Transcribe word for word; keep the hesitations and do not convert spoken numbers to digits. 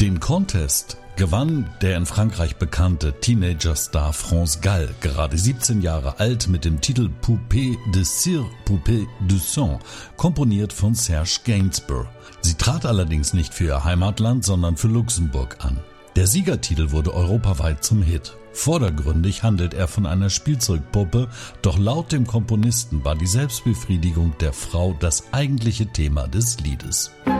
Den Contest gewann der in Frankreich bekannte Teenager-Star France Gall, gerade siebzehn Jahre alt, mit dem Titel Poupée de Cire, Poupée de Sang, komponiert von Serge Gainsbourg. Sie trat allerdings nicht für ihr Heimatland, sondern für Luxemburg an. Der Siegertitel wurde europaweit zum Hit. Vordergründig handelt er von einer Spielzeugpuppe, doch laut dem Komponisten war die Selbstbefriedigung der Frau das eigentliche Thema des Liedes.